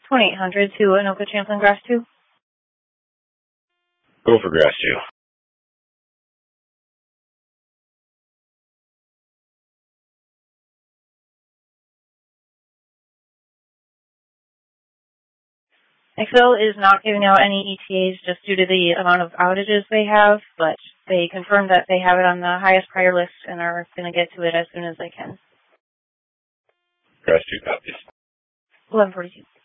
2800 to Anoka Champlain Grass 2. Go for Grass 2. Excel is not giving out any ETAs just due to the amount of outages they have, but they confirmed that they have it on the highest prior list and are going to get to it as soon as they can. Grass 2 copies. 1142.